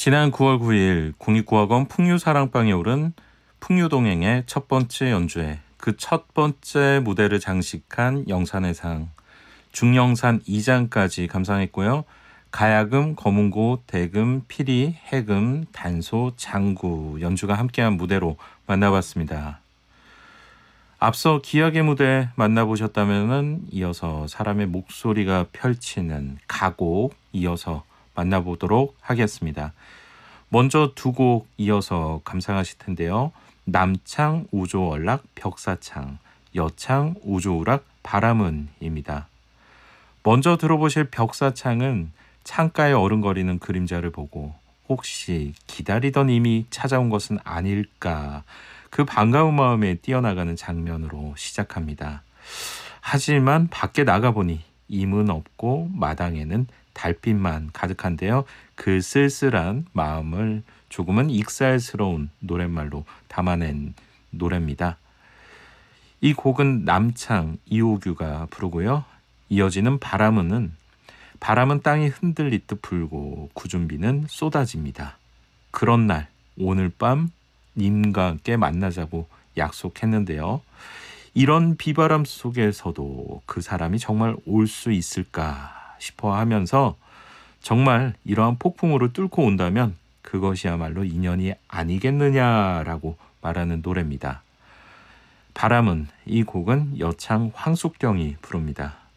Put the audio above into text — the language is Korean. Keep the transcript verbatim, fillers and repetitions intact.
지난 구월 구일 국립국악원 풍류사랑방에 오른 풍류동행의 첫 번째 연주회, 그 첫 번째 무대를 장식한 영산의상, 중영산 이 장까지 감상했고요. 가야금, 거문고, 대금, 피리, 해금, 단소, 장구 연주가 함께한 무대로 만나봤습니다. 앞서 기악의 무대 만나보셨다면 이어서 사람의 목소리가 펼치는 가곡 이어서 만나보도록 하겠습니다. 먼저 두 곡 이어서 감상하실 텐데요. 남창 우조월락 벽사창, 여창 우조우락 바람은입니다. 먼저 들어보실 벽사창은 창가에 어른거리는 그림자를 보고 혹시 기다리던 이미 찾아온 것은 아닐까, 그 반가운 마음에 뛰어나가는 장면으로 시작합니다. 하지만 밖에 나가보니 임은 없고 마당에는 달빛만 가득한데요. 그 쓸쓸한 마음을 조금은 익살스러운 노랫말로 담아낸 노래입니다. 이 곡은 남창, 이호규가 부르고요. 이어지는 바람은 바람은 땅이 흔들리듯 불고 구준비는 쏟아집니다. 그런 날 오늘 밤 님과 함께 만나자고 약속했는데요. 이런 비바람 속에서도 그 사람이 정말 올 수 있을까 싶어 하면서 정말 이러한 폭풍우를 뚫고 온다면 그것이야말로 인연이 아니겠느냐라고 말하는 노래입니다. 바람은, 이 곡은 여창 황숙경이 부릅니다.